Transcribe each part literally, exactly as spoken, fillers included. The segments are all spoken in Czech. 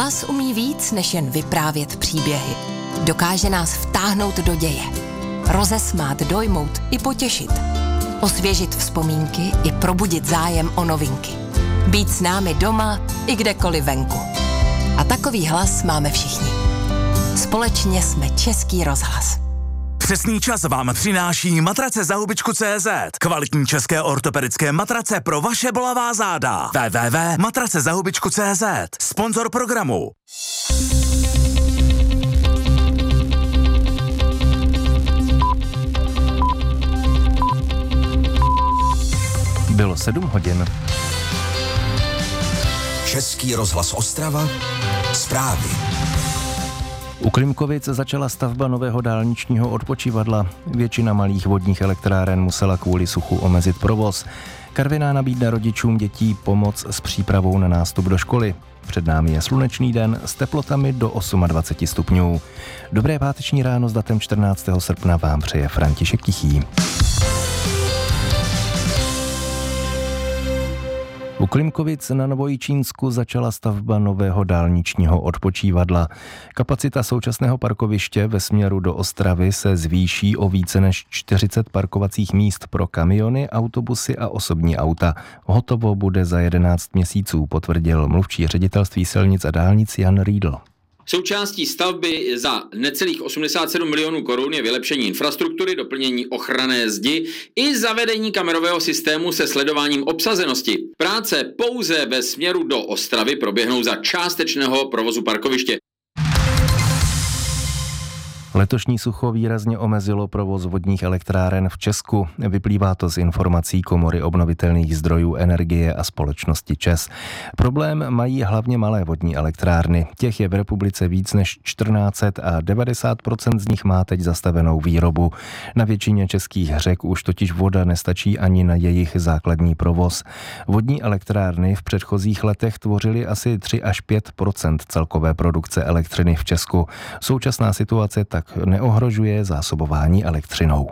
Hlas umí víc, než jen vyprávět příběhy. Dokáže nás vtáhnout do děje. Rozesmát, dojmout i potěšit. Osvěžit vzpomínky i probudit zájem o novinky. Být s námi doma i kdekoliv venku. A takový hlas máme všichni. Společně jsme Český rozhlas. Přesný čas vám přináší matrace za hubičku tečka cé zet. Kvalitní české ortopedické matrace pro vaše bolavá záda. w w w tečka matrace za hubičku tečka cé zet. Sponzor programu. Bylo sedm hodin. Český rozhlas Ostrava. Zprávy. U Klimkovic začala stavba nového dálničního odpočívadla. Většina malých vodních elektráren musela kvůli suchu omezit provoz. Karviná nabídne rodičům dětí pomoc s přípravou na nástup do školy. Před námi je slunečný den s teplotami do dvacet osm stupňů. Dobré páteční ráno s datem čtrnáctého srpna vám přeje František Tichý. U Klimkovic na Novojičínsku začala stavba nového dálničního odpočívadla. Kapacita současného parkoviště ve směru do Ostravy se zvýší o více než čtyřicet parkovacích míst pro kamiony, autobusy a osobní auta. Hotovo bude za jedenáct měsíců, potvrdil mluvčí ředitelství silnic a dálnic Jan Riedl. Součástí stavby za necelých osmdesát sedm milionů korun je vylepšení infrastruktury, doplnění ochranné zdi i zavedení kamerového systému se sledováním obsazenosti. Práce pouze ve směru do Ostravy proběhnou za částečného provozu parkoviště. Letošní sucho výrazně omezilo provoz vodních elektráren v Česku. Vyplývá to z informací Komory obnovitelných zdrojů energie a společnosti ČEZ. Problém mají hlavně malé vodní elektrárny. Těch je v republice víc než čtrnáct set a devadesát procent z nich má teď zastavenou výrobu. Na většině českých řek už totiž voda nestačí ani na jejich základní provoz. Vodní elektrárny v předchozích letech tvořily asi tři až pět procent celkové produkce elektřiny v Česku. Současná situace tak neohrožuje zásobování elektřinou.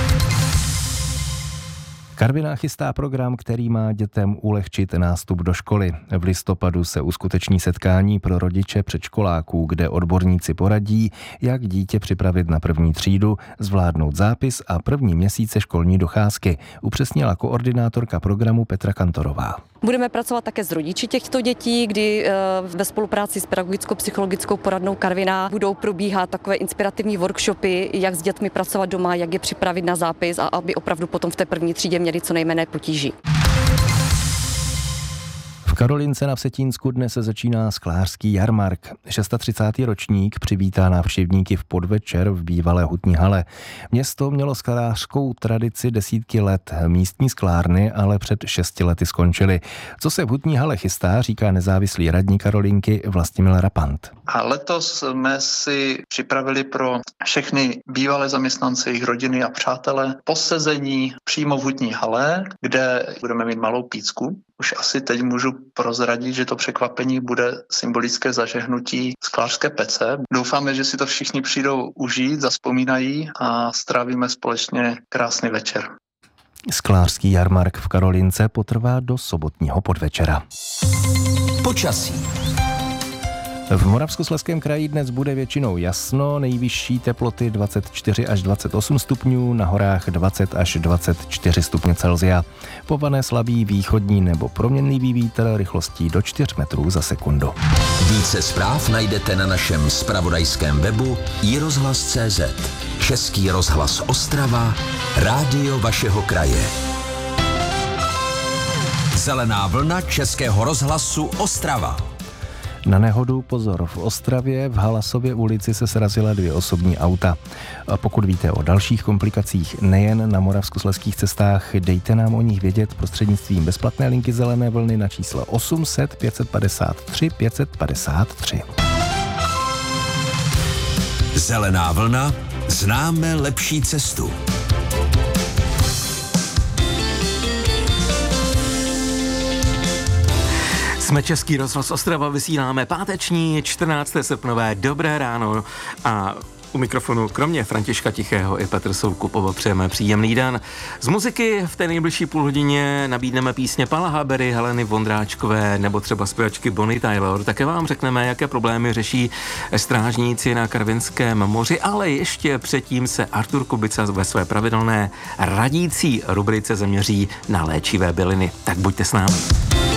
Karviná chystá program, který má dětem ulehčit nástup do školy. V listopadu se uskuteční setkání pro rodiče předškoláků, kde odborníci poradí, jak dítě připravit na první třídu, zvládnout zápis a první měsíce školní docházky, upřesnila koordinátorka programu Petra Kantorová. Budeme pracovat také s rodiči těchto dětí, kdy ve spolupráci s pedagogicko-psychologickou poradnou Karviná budou probíhat takové inspirativní workshopy, jak s dětmi pracovat doma, jak je připravit na zápis a aby opravdu potom v té první třídě měli co nejméně potíží. V Karolince na Vsetínsku dnes se začíná sklářský jarmark. třicátý šestý ročník přivítá návštěvníky v podvečer v bývalé hutní hale. Město mělo sklářskou tradici desítky let. Místní sklárny ale před šesti lety skončily. Co se v hutní hale chystá, říká nezávislý radní Karolinky Vlastimil Rapant. A letos jsme si připravili pro všechny bývalé zaměstnance, jejich rodiny a přátele posezení přímo v hutní hale, kde budeme mít malou pícku. Už asi teď můžu prozradit, že to překvapení bude symbolické zažehnutí sklářské pece. Doufáme, že si to všichni přijdou užít, zavzpomínají a strávíme společně krásný večer. Sklářský jarmark v Karolince potrvá do sobotního podvečera. Počasí. V Moravskoslezském kraji dnes bude většinou jasno, nejvyšší teploty dvacet čtyři až dvacet osm stupňů, na horách dvacet až dvacet čtyři stupně Celsia. Povane slabý východní nebo proměnlivý vítr rychlostí do čtyř metrů za sekundu. Více zpráv najdete na našem zpravodajském webu i rozhlas tečka cé zet. Český rozhlas Ostrava, rádio vašeho kraje. Zelená vlna Českého rozhlasu Ostrava. Na nehodu pozor, v Ostravě v Halasově ulici se srazila dvě osobní auta. A pokud víte o dalších komplikacích nejen na moravskoslezských cestách, dejte nám o nich vědět prostřednictvím bezplatné linky Zelené vlny na číslo osm set pět set padesát tři pět set padesát tři. Zelená vlna, známe lepší cestu. Jsme Český rozhlas Ostrava, vysíláme páteční čtrnácté srpnové Dobré ráno a U mikrofonu kromě Františka Tichého i Petr Soukup přejeme příjemný den. Z muziky v té nejbližší půlhodině nabídneme písně Pala Habery, Heleny Vondráčkové nebo třeba zpěvačky Bonnie Tyler. Také vám řekneme, jaké problémy řeší strážníci na Karvinském moři, ale ještě předtím se Artur Kubica ve své pravidelné radící rubrice zaměří na léčivé byliny. Tak buďte s námi.